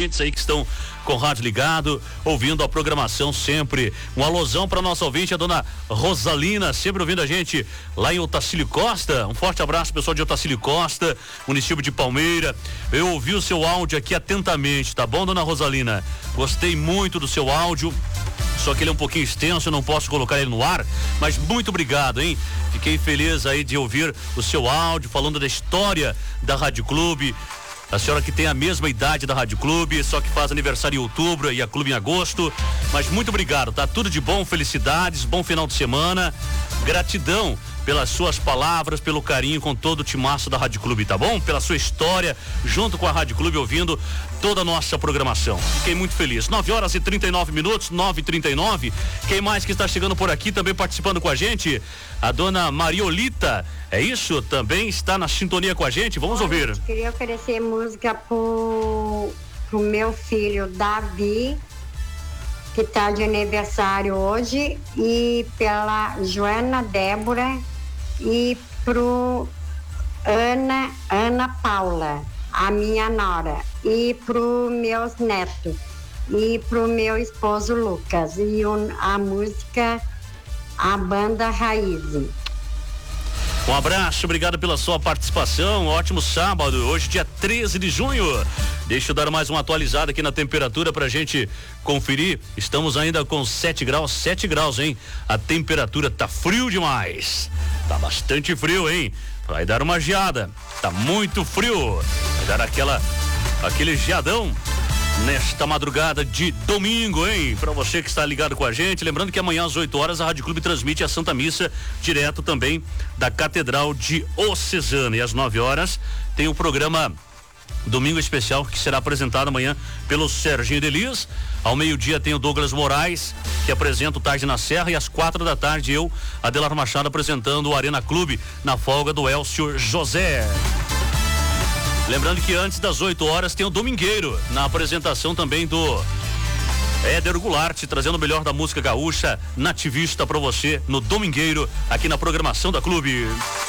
ouvintes aí que estão com o rádio ligado, ouvindo a programação sempre. Um alusão para nossa ouvinte, a dona Rosalina, sempre ouvindo a gente lá em Otacílio Costa. Um forte abraço, pessoal de Otacílio Costa, município de Palmeira. Eu ouvi o seu áudio aqui atentamente, tá bom, dona Rosalina? Gostei muito do seu áudio. Só que ele é um pouquinho extenso, eu não posso colocar ele no ar, mas muito obrigado, hein? Fiquei feliz aí de ouvir o seu áudio falando da história da Rádio Clube. A senhora que tem a mesma idade da Rádio Clube, só que faz aniversário em outubro e a Clube em agosto. Mas muito obrigado, tá? Tudo de bom, felicidades, bom final de semana. Gratidão pelas suas palavras, pelo carinho com todo o timaço da Rádio Clube, tá bom? Pela sua história, junto com a Rádio Clube, ouvindo toda a nossa programação. Fiquei muito feliz. 9h39, 9h39. Quem mais que está chegando por aqui, também participando com a gente? A dona Mariolita, é isso? Também está na sintonia com a gente. Vamos ouvir. Eu queria oferecer música pro meu filho Davi, que está de aniversário hoje, e pela Joana Débora e pro Ana Paula, a minha nora, e pro meus netos, e pro meu esposo Lucas, e a música, a banda Raiz. Um abraço, obrigado pela sua participação, ótimo sábado, hoje dia 13 de junho. Deixa eu dar mais uma atualizada aqui na temperatura pra gente conferir. Estamos ainda com 7 graus, hein? A temperatura tá frio demais. Tá bastante frio, hein? Vai dar uma geada. Tá muito frio. Vai dar aquele geadão nesta madrugada de domingo, hein? Pra você que está ligado com a gente, lembrando que amanhã às 8 horas a Rádio Clube transmite a Santa Missa direto também da Catedral de Ocesana, e às 9 horas tem o programa Domingo Especial, que será apresentado amanhã pelo Serginho Delis. Ao meio-dia tem o Douglas Moraes, que apresenta o Tarde na Serra, e às 4 da tarde eu, Adelar Machado, apresentando o Arena Clube na folga do Elcio José. Lembrando que antes das 8 horas tem o Domingueiro, na apresentação também do Éder Goulart, trazendo o melhor da música gaúcha nativista pra você no Domingueiro, aqui na programação da Clube.